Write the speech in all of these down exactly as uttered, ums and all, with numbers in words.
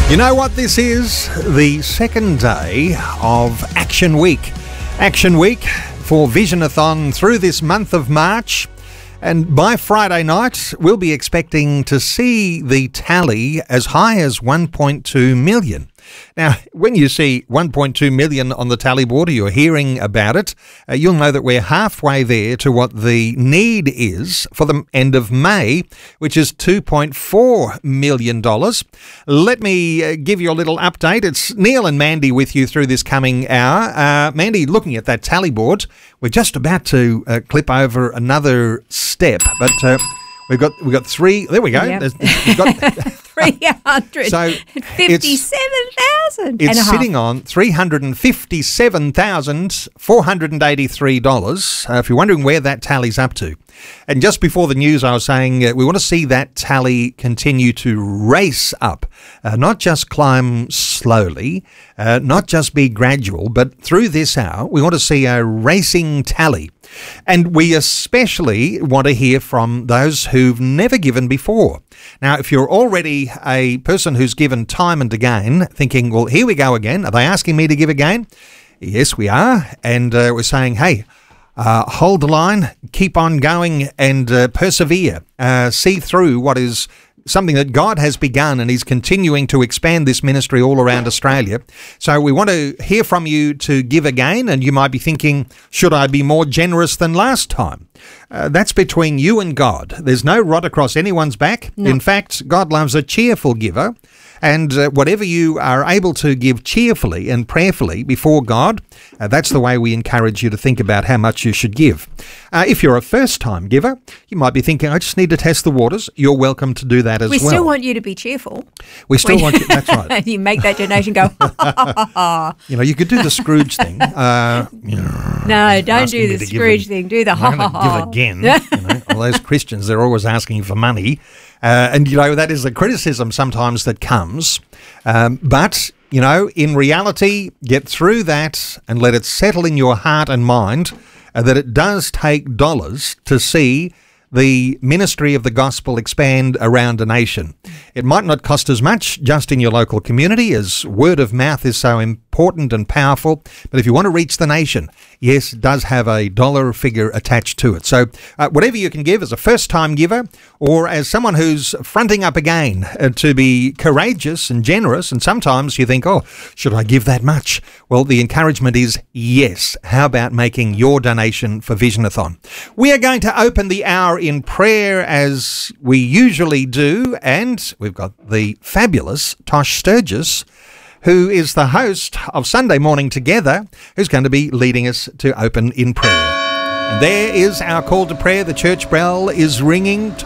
You know what this is? The second day of Action Week. Action Week for Visionathon through this month of March. And by Friday night, we'll be expecting to see the tally as high as one point two million. Now, when you see one point two million on the tally board, or you're hearing about it, uh, you'll know that we're halfway there to what the need is for the end of May, which is two point four million dollars. Let me uh, give you a little update. It's Neil and Mandy with you through this coming hour. Uh, Mandy, looking at that tally board, we're just about to uh, clip over another step, but uh, we've got we've got three. There we go. Yep. We've got three hundred fifty-seven thousand. It's, it's sitting on three hundred fifty-seven thousand four hundred eighty-three dollars. Uh, if you're wondering where that tally's up to. And just before the news, I was saying uh, we want to see that tally continue to race up, uh, not just climb slowly, uh, not just be gradual, but through this hour, we want to see a racing tally. And we especially want to hear from those who've never given before. Now, if you're already a person who's given time and again, thinking, well, here we go again. Are they asking me to give again? Yes, we are. And uh, we're saying, hey, uh, hold the line, keep on going and uh, persevere. Uh, see through what is something that God has begun, and He's continuing to expand this ministry all around Australia. So we want to hear from you to give again, and you might be thinking, should I be more generous than last time? Uh, that's between you and God. There's no rod across anyone's back. No. In fact, God loves a cheerful giver. And uh, whatever you are able to give cheerfully and prayerfully before God, uh, that's the way we encourage you to think about how much you should give. Uh, if you're a first-time giver, you might be thinking, I just need to test the waters. You're welcome to do that as we well. We still want you to be cheerful. We still want you, that's right. You make that donation go, ha, ha, ha, ha. You know, you could do the Scrooge thing. Uh, you know, no, don't do the Scrooge thing. Do the ha, ha, ha. Give again. You know, all those Christians, they're always asking for money. Uh, and, you know, that is the criticism sometimes that comes. Um, but, you know, in reality, get through that and let it settle in your heart and mind uh, that it does take dollars to see the ministry of the gospel expand around a nation. It might not cost as much just in your local community, as word of mouth is so important and powerful, but if you want to reach the nation, yes, it does have a dollar figure attached to it. So uh, whatever you can give as a first-time giver, or as someone who's fronting up again uh, to be courageous and generous, and sometimes you think, oh, should I give that much? Well, the encouragement is yes. How about making your donation for Visionathon? We are going to open the hour in prayer as we usually do, and we've got the fabulous Tosh Sturgis, who is the host of Sunday Morning Together, who's going to be leading us to open in prayer. And there is our call to prayer. The church bell is ringing.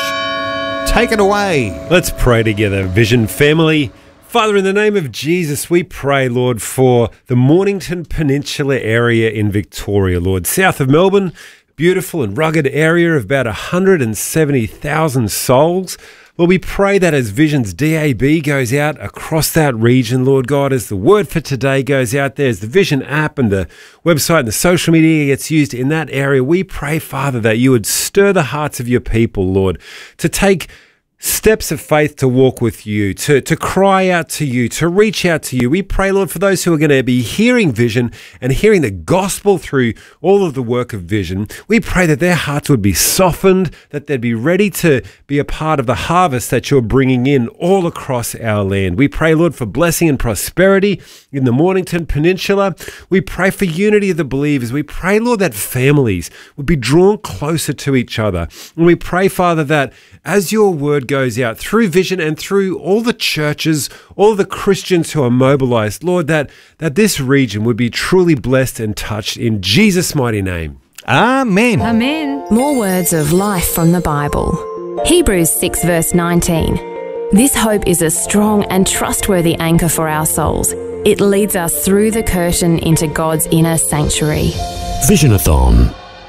Tosh, take it away. Let's pray together, Vision family. Father, in the name of Jesus, we pray, Lord, for the Mornington Peninsula area in Victoria, Lord, south of Melbourne. Beautiful and rugged area of about one hundred seventy thousand souls. Lord, we pray that as Vision's D A B goes out across that region, Lord God, as the word for today goes out there, as the Vision app and the website and the social media gets used in that area, we pray, Father, that you would stir the hearts of your people, Lord, to take steps of faith to walk with you, to, to cry out to you, to reach out to you. We pray, Lord, for those who are going to be hearing Vision and hearing the gospel through all of the work of Vision. We pray that their hearts would be softened, that they'd be ready to be a part of the harvest that you're bringing in all across our land. We pray, Lord, for blessing and prosperity in the Mornington Peninsula. We pray for unity of the believers. We pray, Lord, that families would be drawn closer to each other. And we pray, Father, that as your word goes out through Vision and through all the churches, all the Christians who are mobilized, Lord, that, that this region would be truly blessed and touched in Jesus' mighty name. Amen. Amen. More words of life from the Bible. Hebrews six verse nineteen. This hope is a strong and trustworthy anchor for our souls. It leads us through the curtain into God's inner sanctuary. Visionathon.